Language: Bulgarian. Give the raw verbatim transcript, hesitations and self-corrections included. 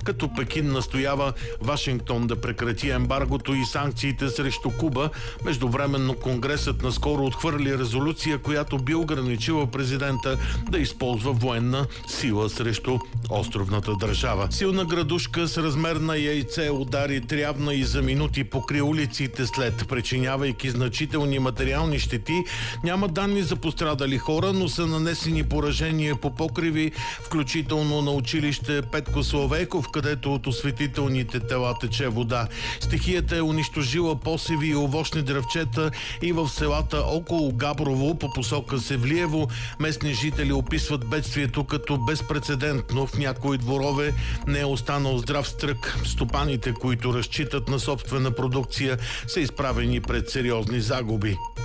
като Пекин настоява Вашингтон да прекрати ембаргото и санкциите срещу Куба. Междувременно Конгресът наскоро отхвърли резолюция, която би ограничила президента да използва военна сила срещу островната държава. Силна градушка с размер на яйце удари трявна и за минути покри улиците след, причинявайки значителни материални щети. Няма данни за пострадали хора, но са нанесени поражения по покриви, включително на училище Петко Славейков, където от осветителните тела тече вода. Стихията е унищожила посеви и овощни дръвчета и в селата около Габрово по посока Севлиево. Местни жители описват бедствието като безпрецедентно. В някои дворове не е останал здрав стрък. Стопаните, които разчитат на собствена продукция, са изправени пред сериозни загуби.